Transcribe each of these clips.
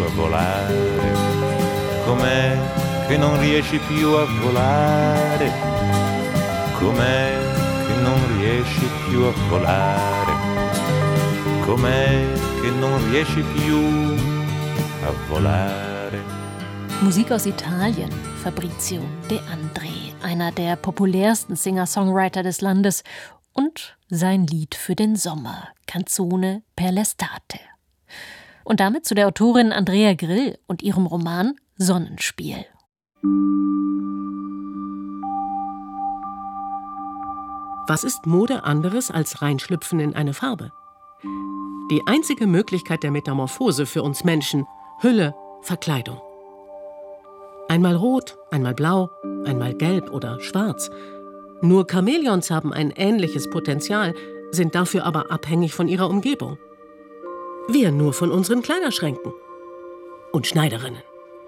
a volare, com'è che non riesci più a volare, com'è che non riesci più a volare, com'è che non riesci più a volare. Musik aus Italien, Fabrizio De André, einer der populärsten Singer-Songwriter des Landes, und sein Lied für den Sommer, Canzone per l'estate. Und damit zu der Autorin Andrea Grill und ihrem Roman Sonnenspiel. Was ist Mode anderes als reinschlüpfen in eine Farbe? Die einzige Möglichkeit der Metamorphose für uns Menschen: Hülle, Verkleidung. Einmal rot, einmal blau, einmal gelb oder schwarz. Nur Chamäleons haben ein ähnliches Potenzial, sind dafür aber abhängig von ihrer Umgebung. Wir nur von unseren Kleiderschränken und Schneiderinnen.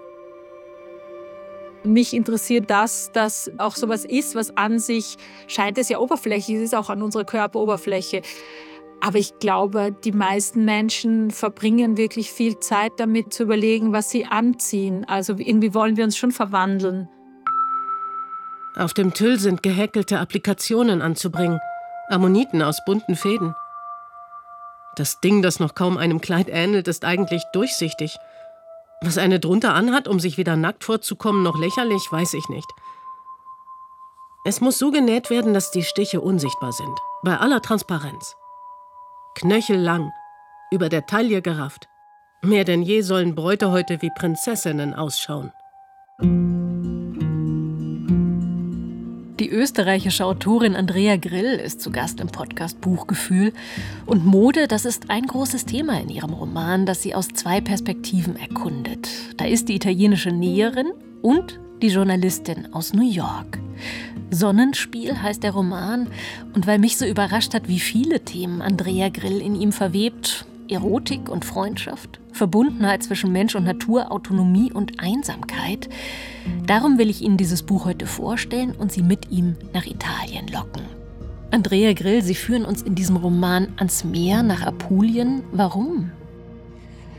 Mich interessiert das, dass auch sowas ist, was an sich scheint es ja oberflächlich, es ist auch an unserer Körperoberfläche. Aber ich glaube, die meisten Menschen verbringen wirklich viel Zeit damit zu überlegen, was sie anziehen. Also irgendwie wollen wir uns schon verwandeln. Auf dem Tüll sind gehäkelte Applikationen anzubringen, Ammoniten aus bunten Fäden. Das Ding, das noch kaum einem Kleid ähnelt, ist eigentlich durchsichtig. Was eine drunter anhat, um sich wieder nackt vorzukommen, noch lächerlich, weiß ich nicht. Es muss so genäht werden, dass die Stiche unsichtbar sind, bei aller Transparenz. Knöchellang, über der Taille gerafft. Mehr denn je sollen Bräute heute wie Prinzessinnen ausschauen. Die österreichische Autorin Andrea Grill ist zu Gast im Podcast Buchgefühl. Und Mode, das ist ein großes Thema in ihrem Roman, das sie aus 2 Perspektiven erkundet. Da ist die italienische Näherin und die Journalistin aus New York. Sonnenspiel heißt der Roman. Und weil mich so überrascht hat, wie viele Themen Andrea Grill in ihm verwebt: Erotik und Freundschaft, Verbundenheit zwischen Mensch und Natur, Autonomie und Einsamkeit. Darum will ich Ihnen dieses Buch heute vorstellen und Sie mit ihm nach Italien locken. Andrea Grill, Sie führen uns in diesem Roman ans Meer, nach Apulien. Warum?